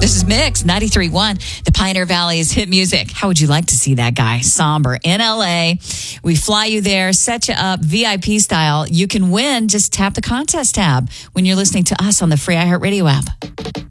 This is Mix 93.1, the Pioneer Valley's hit music. How would you like to see that guy? Somber in LA. We fly you there, set you up VIP style. You can win. Just tap the contest tab when you're listening to us on the free iHeartRadio app.